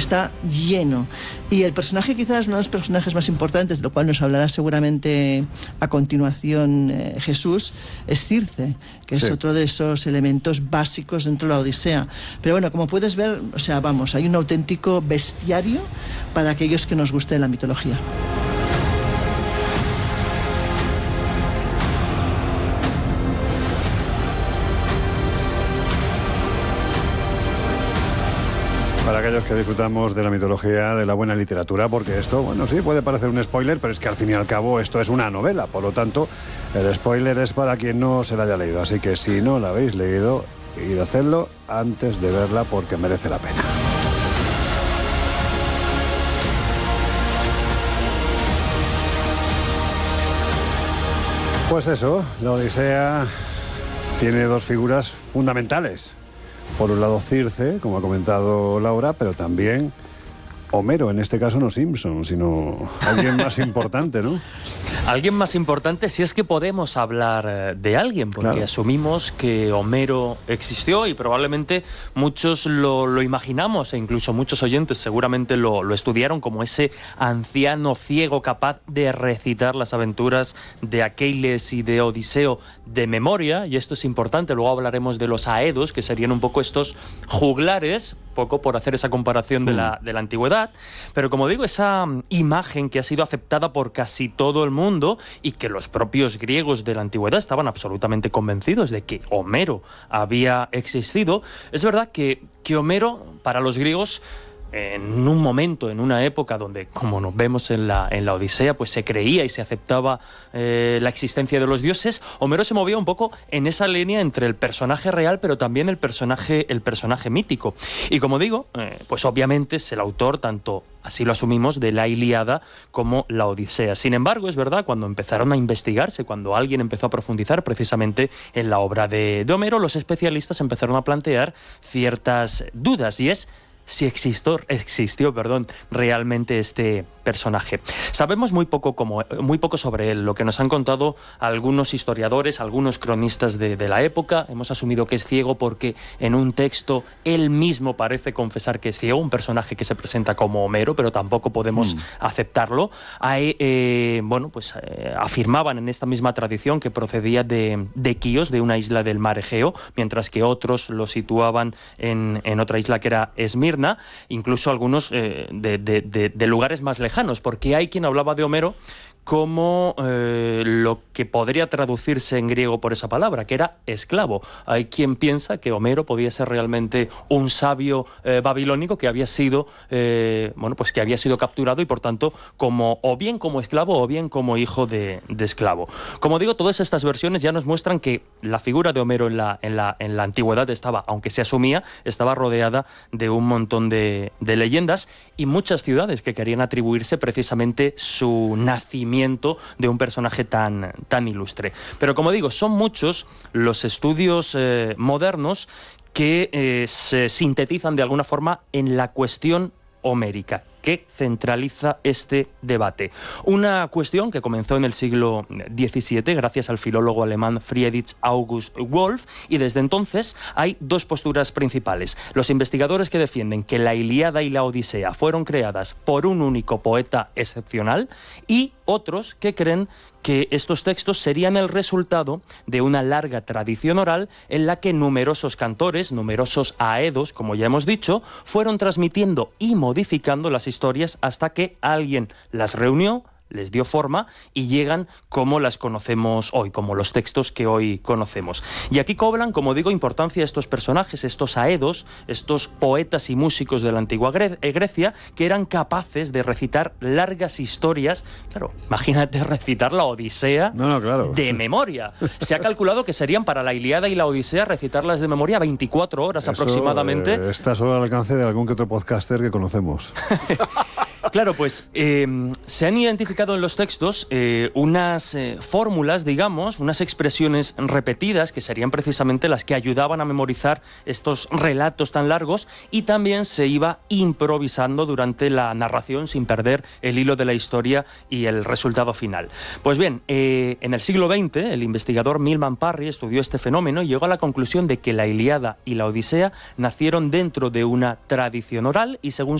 está lleno. Y el personaje, quizás uno de los personajes más importantes, de lo cual nos hablará seguramente a continuación Jesús, es Circe, que es otro de esos elementos básicos dentro de la Odisea. Pero bueno, como puedes ver, o sea, vamos, hay un auténtico bestiario para aquellos que nos guste la mitología. Para aquellos que disfrutamos de la mitología, de la buena literatura, porque esto, bueno, sí, puede parecer un spoiler, pero es que al fin y al cabo esto es una novela, por lo tanto, el spoiler es para quien no se la haya leído, así que si no la habéis leído, id a hacerlo antes de verla porque merece la pena. Pues eso, la Odisea tiene dos figuras fundamentales. Por un lado Circe, como ha comentado Laura, pero también Homero, en este caso no Simpson, sino alguien más importante, ¿no? Alguien más importante, si es que podemos hablar de alguien, porque asumimos que Homero existió y probablemente muchos lo imaginamos, e incluso muchos oyentes seguramente lo estudiaron como ese anciano ciego capaz de recitar las aventuras de Aquiles y de Odiseo de memoria, y esto es importante, luego hablaremos de los aedos, que serían un poco estos juglares, poco por hacer esa comparación de la antigüedad, pero como digo, esa imagen que ha sido aceptada por casi todo el mundo y que los propios griegos de la antigüedad estaban absolutamente convencidos de que Homero había existido, es verdad que Homero, para los griegos, en un momento, en una época donde, como nos vemos en la Odisea, pues se creía y se aceptaba la existencia de los dioses, Homero se movía un poco en esa línea entre el personaje real, pero también el personaje mítico. Y como digo, pues obviamente es el autor, tanto así lo asumimos, de la Ilíada como la Odisea. Sin embargo, es verdad, cuando empezaron a investigarse, cuando alguien empezó a profundizar precisamente en la obra de Homero, los especialistas empezaron a plantear ciertas dudas, y es si existió realmente este personaje. Sabemos muy poco sobre él. Lo que nos han contado algunos historiadores, algunos cronistas de la época, hemos asumido que es ciego porque en un texto él mismo parece confesar que es ciego, un personaje que se presenta como Homero, pero tampoco podemos aceptarlo. Afirmaban en esta misma tradición que procedía de Quíos, de una isla del mar Egeo, mientras que otros lo situaban en otra isla que era Esmirna, incluso algunos de lugares más lejanos, porque hay quien hablaba de Homero como lo que podría traducirse en griego por esa palabra, que era esclavo. Hay quien piensa que Homero podía ser realmente un sabio babilónico que había sido capturado y por tanto o bien como esclavo o bien como hijo de esclavo. Como digo, todas estas versiones ya nos muestran que la figura de Homero en la antigüedad aunque se asumía, estaba rodeada de un montón de leyendas y muchas ciudades que querían atribuirse precisamente su nacimiento de un personaje tan ilustre. Pero como digo, son muchos los estudios modernos que se sintetizan de alguna forma en la cuestión homérica, que centraliza este debate. Una cuestión que comenzó en el siglo XVII gracias al filólogo alemán Friedrich August Wolff, y desde entonces hay dos posturas principales. Los investigadores que defienden que la Ilíada y la Odisea fueron creadas por un único poeta excepcional, y otros que creen que estos textos serían el resultado de una larga tradición oral en la que numerosos cantores, numerosos aedos, como ya hemos dicho, fueron transmitiendo y modificando las historias hasta que alguien las reunió, les dio forma y llegan como las conocemos hoy, como los textos que hoy conocemos. Y aquí cobran, como digo, importancia estos personajes, estos aedos, estos poetas y músicos de la antigua Grecia, que eran capaces de recitar largas historias. Claro, imagínate recitar la Odisea de memoria. Se ha calculado que serían para la Ilíada y la Odisea recitarlas de memoria 24 horas aproximadamente. Está solo al alcance de algún que otro podcaster que conocemos. Claro, pues se han identificado en los textos unas fórmulas, digamos, unas expresiones repetidas que serían precisamente las que ayudaban a memorizar estos relatos tan largos, y también se iba improvisando durante la narración sin perder el hilo de la historia y el resultado final. Pues bien, en el siglo XX el investigador Milman Parry estudió este fenómeno y llegó a la conclusión de que la Ilíada y la Odisea nacieron dentro de una tradición oral y, según